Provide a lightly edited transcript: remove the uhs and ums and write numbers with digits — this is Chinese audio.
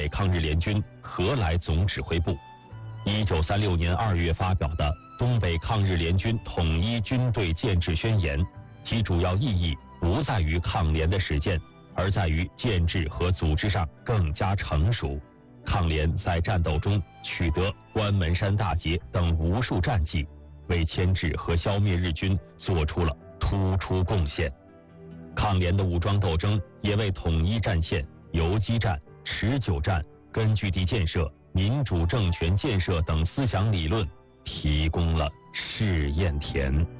北抗日联军何来总指挥部。1936年2月发表的《东北抗日联军统一军队建制宣言》，其主要意义不在于抗联的实践，而在于建制和组织上更加成熟。抗联在战斗中取得关门山大捷等无数战绩，为牵制和消灭日军做出了突出贡献。抗联的武装斗争也为统一战线、游击战、持久战、根据地建设、民主政权建设等思想理论提供了试验田。